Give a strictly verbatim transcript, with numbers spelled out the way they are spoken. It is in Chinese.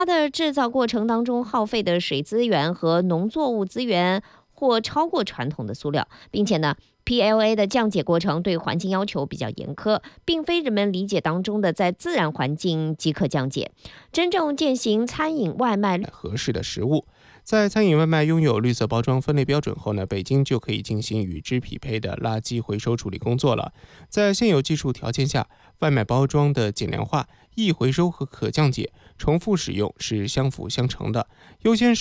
它的制造过程当中耗费的水资源和农作物资源或超过传统的塑料，并且呢，P L A 的降解过程对环境要求比较严苛，并非人们理解当中的在自然环境即可降解。真正践行餐饮外卖合适的食物。在餐饮外卖拥有绿色包装分类标准后呢，北京就可以进行与之匹配的垃圾回收处理工作了。在现有技术条件下，外卖包装的减量化、易回收和可降解、重复使用是相辅相成的。优先